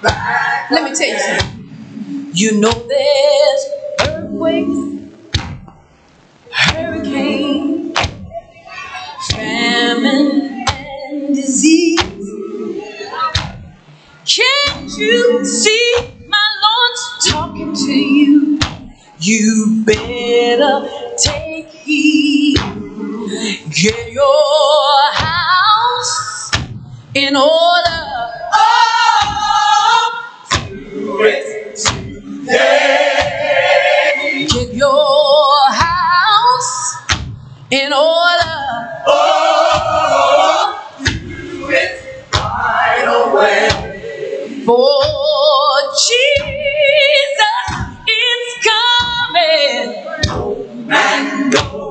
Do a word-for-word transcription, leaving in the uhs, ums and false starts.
Let me tell you something. You know there's earthquakes, hurricanes, famine, and disease. Can't you see my Lord's talking to you? You better take heed. Get your house in order. Oh, get your house in order.